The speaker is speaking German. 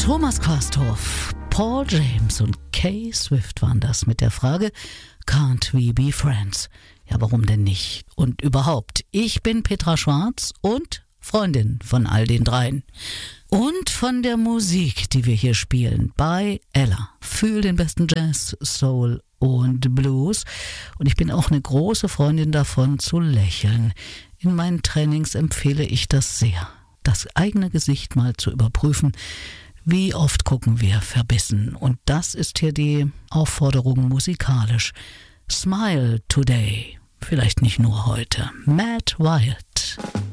Thomas Quasthoff, Paul James und Kay Swift waren das mit der Frage Can't we be friends? Ja, warum denn nicht? Und überhaupt, ich bin Petra Schwarz und Freundin von all den dreien. Und von der Musik, die wir hier spielen, bei Ella. Fühl den besten Jazz, Soul und Blues. Und ich bin auch eine große Freundin davon, zu lächeln. In meinen Trainings empfehle ich das sehr. Das eigene Gesicht mal zu überprüfen. Wie oft gucken wir verbissen? Und das ist hier die Aufforderung musikalisch. Smile today. Vielleicht nicht nur heute. Matt Wild.